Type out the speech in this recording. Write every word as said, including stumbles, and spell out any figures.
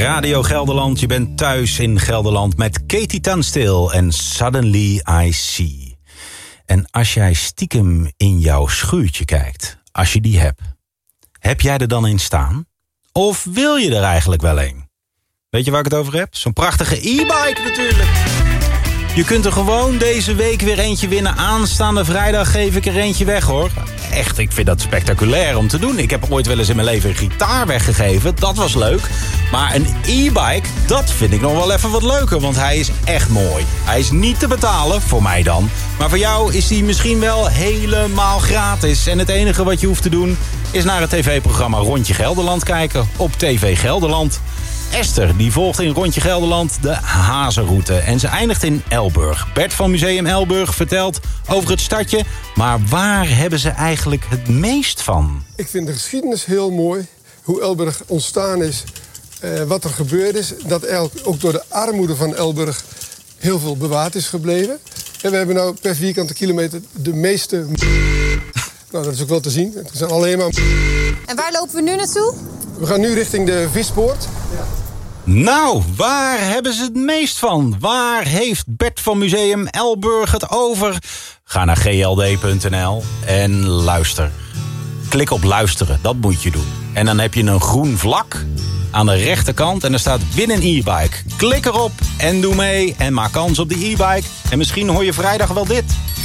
Radio Gelderland. Je bent thuis in Gelderland met Katie Tunstall en Suddenly I See. En als jij stiekem in jouw schuurtje kijkt, als je die hebt, heb jij er dan een staan? Of wil je er eigenlijk wel een? Weet je waar ik het over heb? Zo'n prachtige e-bike natuurlijk. Je kunt er gewoon deze week weer eentje winnen. Aanstaande vrijdag geef ik er eentje weg, hoor. Echt, ik vind dat spectaculair om te doen. Ik heb ooit wel eens in mijn leven een gitaar weggegeven. Dat was leuk. Maar een e-bike, dat vind ik nog wel even wat leuker. Want hij is echt mooi. Hij is niet te betalen, voor mij dan. Maar voor jou is hij misschien wel helemaal gratis. En het enige wat je hoeft te doen is naar het tv-programma Rondje Gelderland kijken. Op T V Gelderland. Esther, die volgt in Rondje Gelderland de Hazenroute. En ze eindigt in Elburg. Bert van Museum Elburg vertelt over het stadje. Maar waar hebben ze eigenlijk het meest van? Ik vind de geschiedenis heel mooi. Hoe Elburg ontstaan is. Uh, wat er gebeurd is. Dat eigenlijk ook door de armoede van Elburg heel veel bewaard is gebleven. En we hebben nou per vierkante kilometer de meeste... Nou, dat is ook wel te zien. Het zijn alleen maar... En waar lopen we nu naartoe? We gaan nu richting de Vispoort. Ja. Nou, waar hebben ze het meest van? Waar heeft Bert van Museum Elburg het over? Ga naar g l d punt n l en luister. Klik op luisteren, dat moet je doen. En dan heb je een groen vlak aan de rechterkant en er staat win een e-bike. Klik erop en doe mee en maak kans op die e-bike. En misschien hoor je vrijdag wel dit.